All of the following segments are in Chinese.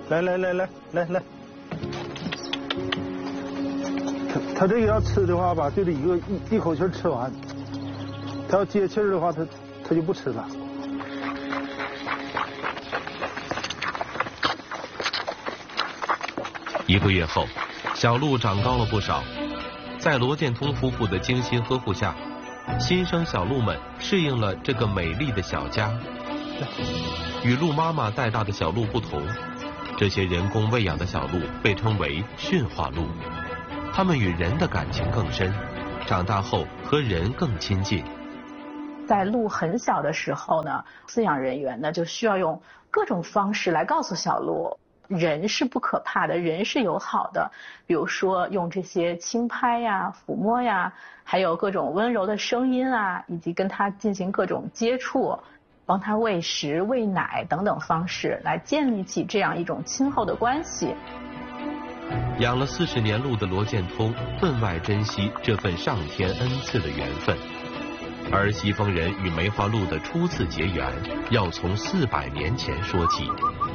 来。他这个要吃的话吧，就得一口气吃完。他要接气儿的话，他就不吃了。 1个月后，小鹿长高了不少。在罗建通夫妇的精心呵护下，新生小鹿们适应了这个美丽的小家。与鹿妈妈带大的小鹿不同，这些人工喂养的小鹿被称为驯化鹿，它们与人的感情更深，长大后和人更亲近。 在鹿很小的时候呢，饲养人员呢就需要用各种方式来告诉小鹿，人是不可怕的，人是友好的。比如说用这些轻拍呀、抚摸呀，还有各种温柔的声音啊，以及跟它进行各种接触，帮它喂食、喂奶等等方式，来建立起这样一种亲厚的关系。 养了40年鹿的罗建通分外珍惜这份上天恩赐的缘分，而西丰人与梅花鹿的初次结缘，要从400年前说起。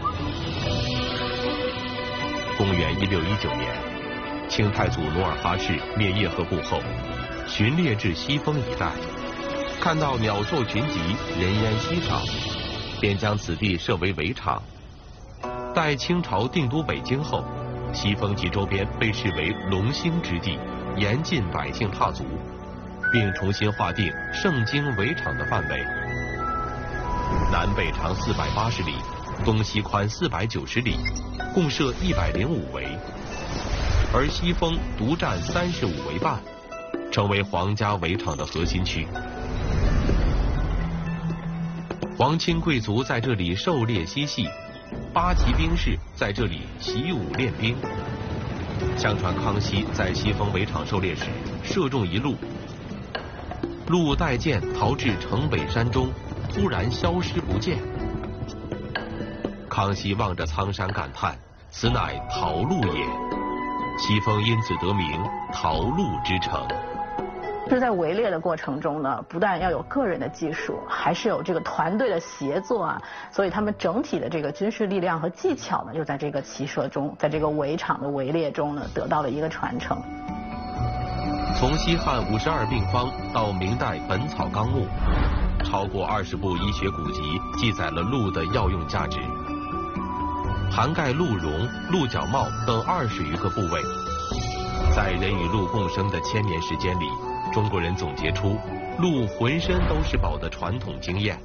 公元1619年，清太祖努尔哈赤灭叶赫部后，巡猎至西丰一带，看到鸟兽群集，人烟稀少，便将此地设为围场。待清朝定都北京后，西丰及周边被视为龙兴之地，严禁百姓踏足，并重新划定盛京围场的范围。南北长480里，东西宽490里，共设105围，而西丰独占35围半，成为皇家围场的核心区。皇亲贵族在这里狩猎嬉戏，8旗兵士在这里习武练兵。相传康熙在西丰围场狩猎时，射中一鹿，鹿带箭逃至城北山中，突然消失不见。康熙望着苍山感叹：“此乃桃鹿也。”西丰因此得名桃鹿之城。 是在围猎的过程中呢，不但要有个人的技术，还是有这个团队的协作啊，所以他们整体的这个军事力量和技巧呢，就在这个骑射中，在这个围场的围猎中呢，得到了一个传承。 从西汉52病方到明代《本草纲目》，超过20部医学古籍记载了鹿的药用价值，涵盖鹿茸、鹿角帽等20余个部位。在人与鹿共生的1000年时间里，中国人总结出鹿浑身都是宝的传统经验。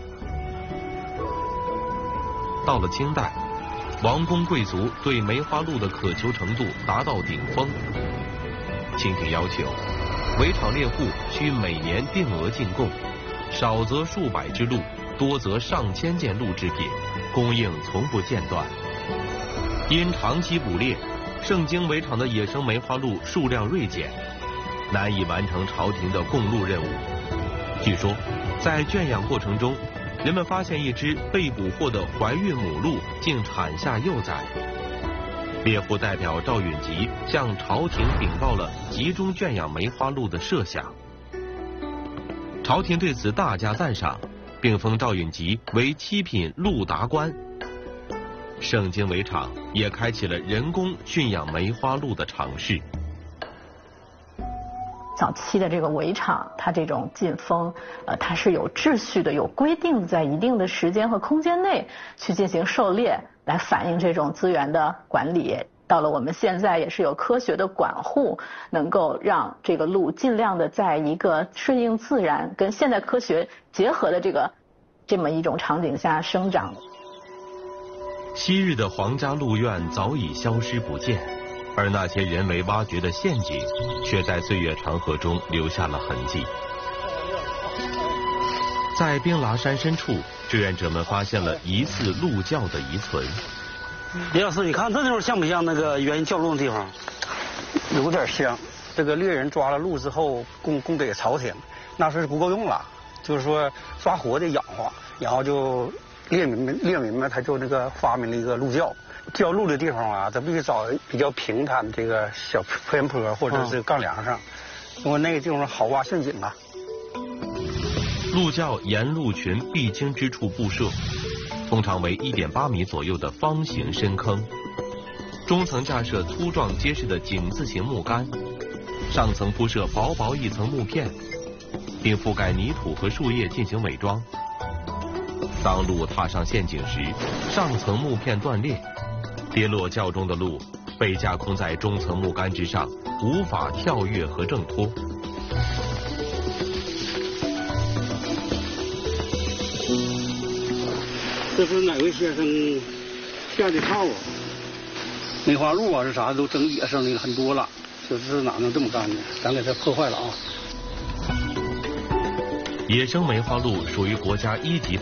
到了清代，王公贵族对梅花鹿的渴求程度达到顶峰。清廷要求，围场猎户需每年定额进贡，少则数百只鹿，多则上千件鹿制品，供应从不间断。因长期捕猎，盛京围场的野生梅花鹿数量锐减，难以完成朝廷的供鹿任务。据说，在圈养过程中，人们发现一只被捕获的怀孕母鹿竟产下幼崽。猎户代表赵允吉向朝廷禀报了集中圈养梅花鹿的设想。朝廷对此大加赞赏，并封赵允吉为7品鹿达官。盛京围场也开启了人工驯养梅花鹿的尝试。 早期的这个围场，它这种进封，它是有秩序的、有规定的，在一定的时间和空间内去进行狩猎，来反映这种资源的管理。到了我们现在，也是有科学的管护，能够让这个鹿尽量的在一个顺应自然、跟现代科学结合的这么一种场景下生长。 昔日的皇家鹿苑早已消失不见，而那些人为挖掘的陷阱，却在岁月长河中留下了痕迹。在冰剌山深处，志愿者们发现了疑似鹿叫的遗存。 李老师，你看这地方像不像那个原来叫鹿的地方？ 有点像。这个猎人抓了鹿之后，供给朝廷，那时候是不够用了，就是说抓活的养活，然后就猎民们他就发明了一个鹿叫。叫鹿的地方啊，它必须找比较平坦这个小偏坡或者是杠梁上，因为那个地方好挖陷阱啊。 鹿叫沿鹿群必经之处布设， 通常为1.8米左右的方形深坑，中层架设粗壮结实的井字形木杆，上层铺设薄薄一层木片，并覆盖泥土和树叶进行伪装。当鹿踏上陷阱时，上层木片断裂，跌落窖中的鹿被架空在中层木杆之上，无法跳跃和挣脱。 这是哪位先生下的套啊？梅花鹿啊是啥都整野生的很多了，就是哪能这么干呢？咱给它破坏了啊！ 野生梅花鹿属于国家1级保